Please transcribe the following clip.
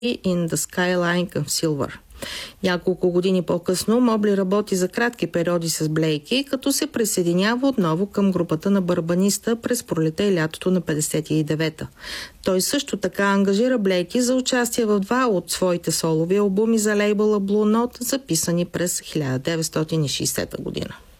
in the Skyline of Silver. Няколко години по-късно Мобли работи за кратки периоди с Блейки, като се присъединява отново към групата на барабаниста през пролета и лятото на 59-та. Той също така ангажира Блейки за участие в два от своите солови албуми за лейбъла Blue Note, записани през 1960 година.